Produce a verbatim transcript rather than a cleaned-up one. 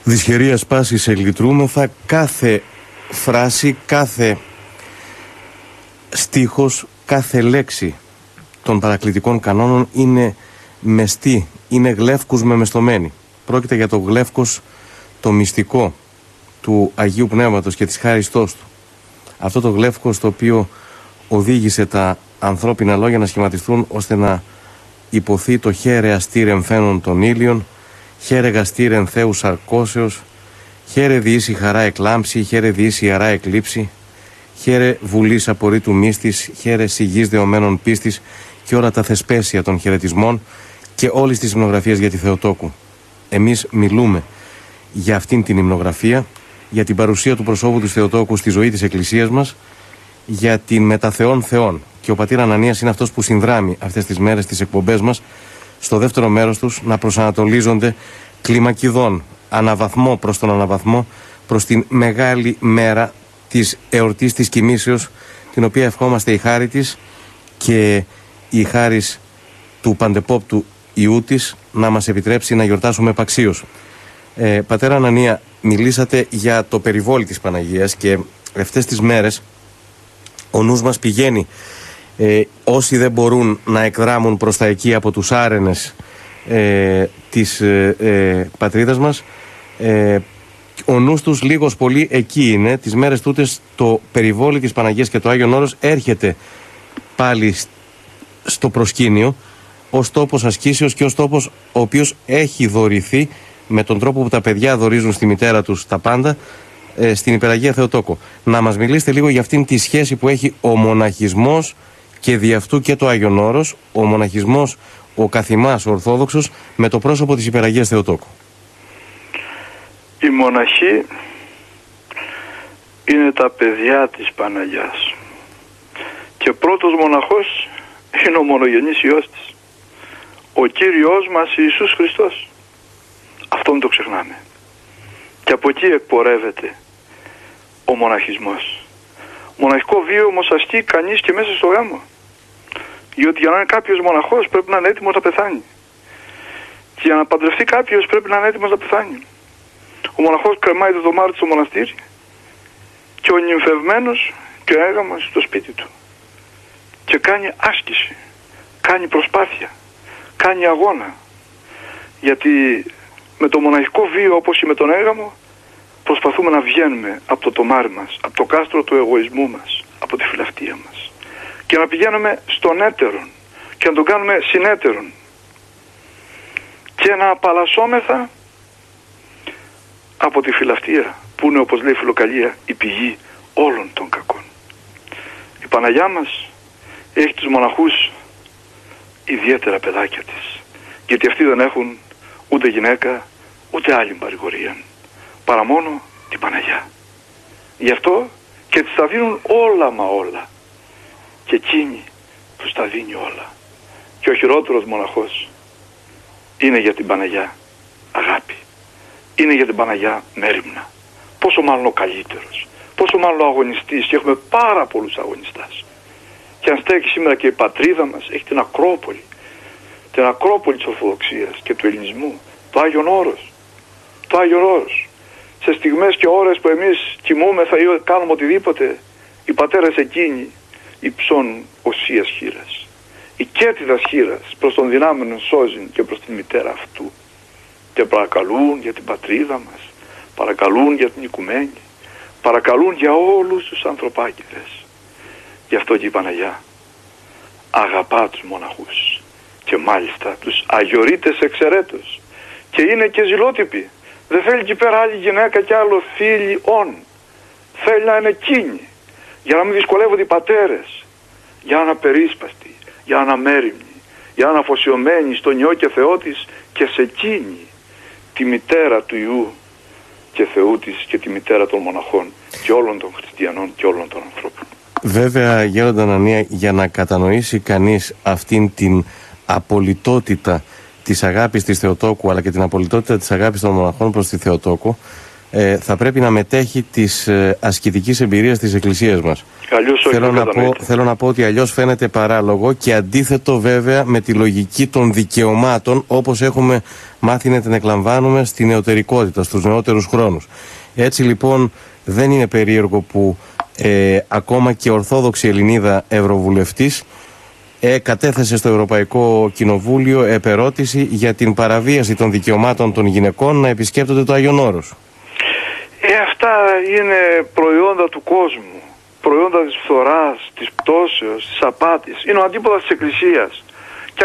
Δυσχερία σπάση σε λυτρούμεθα, κάθε φράση, κάθε στίχος, κάθε λέξη των παρακλητικών κανόνων είναι μεστή, είναι γλεύκους με μεστομένη. Πρόκειται για το γλεύκος το μυστικό του Αγίου Πνεύματος και της χάριστός του. Αυτό το γλεύκος το οποίο οδήγησε τα ανθρώπινα λόγια να σχηματιστούν ώστε να υποθεί το χαίρε αστήρεν φαίνον των ήλιων, χαίρε γαστήρεν Θεού σαρκώσεως, χαίρε διήσει χαρά εκλάμψη, χαίρε διήσει χαρά εκλείψη, χαίρε βουλής απορρίτου μύστης, χαίρε σιγής δεωμένων πίστης και όλα τα θεσπέσια των χαιρετισμών και όλης της υμνογραφίας για τη Θεοτόκου. Εμείς μιλούμε για αυτήν την υμνογραφία, για την παρουσία του προσώπου του Θεοτόκου στη ζωή της Εκκλησίας μας, για την μεταθεών Θεών. Και ο πατήρ Ανανίας είναι αυτός που συνδράμει αυτές τις μέρες τις εκπομπές μας, στο δεύτερο μέρος τους να προσανατολίζονται κλιμακιδών, αναβαθμό προς τον αναβαθμό, προς την μεγάλη μέρα της εορτής της Κοιμήσεως, την οποία ευχόμαστε η χάρη της και η χάρις του παντεπόπτου Ιού της να μας επιτρέψει να γιορτάσουμε επαξίως. Ε, πατέρα Ανανία, μιλήσατε για το περιβόλι της Παναγίας και αυτές τις μέρες ο νους μας πηγαίνει, ε, όσοι δεν μπορούν να εκδράμουν προς τα εκεί από τους άρενες ε, της ε, ε, πατρίδας μας, ε, ο νους τους λίγος πολύ εκεί είναι. Τις μέρες τούτες το περιβόλι της Παναγίας και το Άγιον Όρος έρχεται πάλι στο προσκήνιο ως τόπος ασκήσεως και ως τόπος ο οποίος έχει δωρηθεί με τον τρόπο που τα παιδιά δωρίζουν στη μητέρα τους τα πάντα, ε, στην Υπεραγία Θεοτόκο. Να μας μιλήσετε λίγο για αυτήν τη σχέση που έχει ο μοναχισμός και δι' αυτού και το Άγιον Όρος, ο μοναχισμός, ο καθημάς, ο Ορθόδοξος, με το πρόσωπο της Υπεραγίας Θεοτόκου. Οι μοναχοί είναι τα παιδιά της Παναγιάς και πρώτος μοναχός είναι ο μονογενής Υιός της, ο Κύριος μας Ιησούς Χριστός. Αυτό μην το ξεχνάμε. Και από εκεί εκπορεύεται ο μοναχισμός. Μοναχικό βίο όμως ασκεί κανείς και μέσα στο γάμο. Διότι για να είναι κάποιος μοναχός πρέπει να είναι έτοιμος να πεθάνει. Και για να παντρευτεί κάποιος πρέπει να είναι έτοιμος να πεθάνει. Ο μοναχός κρεμάει το δωμάρι του στο μοναστήρι και ο νυμφευμένος και ο έγαμος στο σπίτι του. Και κάνει άσκηση, κάνει προσπάθεια, κάνει αγώνα. Γιατί με το μοναχικό βίο, όπως και με τον έγαμο, προσπαθούμε να βγαίνουμε από το τομάρι μας, από το κάστρο του εγωισμού μας, από τη φιλαυτία μας, και να πηγαίνουμε στον έτερον και να τον κάνουμε συνέτερον και να απαλλασσόμεθα από τη φιλαυτία που είναι, όπως λέει η Φιλοκαλία, η πηγή όλων των κακών. Η Παναγιά μας έχει τους μοναχούς ιδιαίτερα παιδάκια της, γιατί αυτοί δεν έχουν ούτε γυναίκα ούτε άλλη παρηγορία παρά μόνο την Παναγιά. Γι' αυτό και της τα δίνουν όλα μα όλα και εκείνη τους τα δίνει όλα. Και ο χειρότερος μοναχός είναι για την Παναγιά αγάπη, είναι για την Παναγιά μέριμνα. Πόσο μάλλον ο καλύτερος, πόσο μάλλον ο αγωνιστής, και έχουμε πάρα πολλούς αγωνιστές. Και αν στέκει σήμερα και η πατρίδα μας έχει την Ακρόπολη, την Ακρόπολη της Ορθοδοξίας και του Ελληνισμού, το Άγιον Όρος, το Άγιον Όρος. Σε στιγμές και ώρες που εμείς κοιμούμεθα ή κάνουμε οτιδήποτε, οι πατέρες εκείνοι υψώνουν οσίας χείρας, η κέτιδας χείρας προς τον δυνάμενον σώζην και προς την μητέρα αυτού, και παρακαλούν για την πατρίδα μας, παρακαλούν για την οικουμένη, παρακαλούν για όλους τους ανθρωπάκηδες. Γι' αυτό και η Παναγιά αγαπά τους μοναχούς και μάλιστα τους αγιορείτες εξαιρέτως, και είναι και ζηλότυποι. Δεν θέλει εκεί πέρα άλλη γυναίκα και άλλο φίλοι όν. Θέλει να είναι εκείνη, για να μην δυσκολεύονται οι πατέρες, για να είναι απερίσπαστοι, για να είναι αμέριμνοι, για να είναι αφοσιωμένοι στον Υιό και Θεό της και σε εκείνη, τη μητέρα του Υιού και Θεού της και τη μητέρα των μοναχών και όλων των χριστιανών και όλων των ανθρώπων. Βέβαια, Γέροντα Ανανία, για να κατανοήσει κανείς αυτήν την απολυτότητα της αγάπης της Θεοτόκου, αλλά και την απολυτότητα της αγάπης των μοναχών προς τη Θεοτόκου, ε, θα πρέπει να μετέχει της ε, ασκητικής εμπειρίας της Εκκλησίας μας. Αλλιώς θέλω, να πω, θέλω να πω ότι αλλιώς φαίνεται παράλογο και αντίθετο βέβαια με τη λογική των δικαιωμάτων, όπως έχουμε μάθει να την εκλαμβάνουμε στη νεωτερικότητα, στους νεότερους χρόνους. Έτσι λοιπόν δεν είναι περίεργο που ε, ακόμα και ορθόδοξη Ελληνίδα ευρωβουλευτής ε, κατέθεσε στο Ευρωπαϊκό Κοινοβούλιο επερώτηση για την παραβίαση των δικαιωμάτων των γυναικών να επισκέπτονται το Άγιον Όρος. Ε, αυτά είναι προϊόντα του κόσμου, προϊόντα της φθοράς, της πτώσεως, της απάτης. Είναι ο αντίποδας της Εκκλησίας.